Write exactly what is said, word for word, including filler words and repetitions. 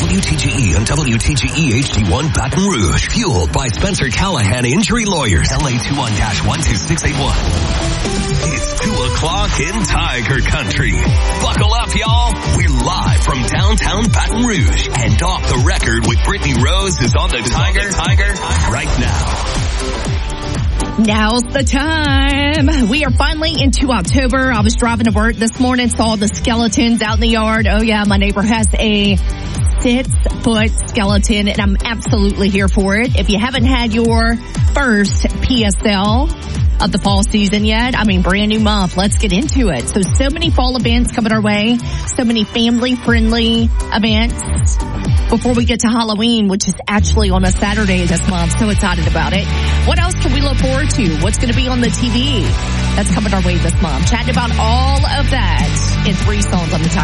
W T G E and W T G E H D one Baton Rouge. Fueled by Spencer Callahan Injury Lawyers. L A two one one two six eight one. It's two o'clock in Tiger Country. Buckle up, y'all. We're live from downtown Baton Rouge. And Off the Record with Brittany Rose is on the Tiger, Tiger right now. Now's the time. We are finally into October. I was driving to work this morning, saw the skeletons out in the yard. Oh yeah, my neighbor has a six-foot skeleton, and I'm absolutely here for it. If you haven't had your first P S L of the fall season yet, I mean, brand new month, let's get into it. So, so many fall events coming our way, so many family-friendly events before we get to Halloween, which is actually on a Saturday this month. So excited about it. What else can we look forward to? What's going to be on the T V that's coming our way this month? Chatting about all of that in three songs on the Tiger.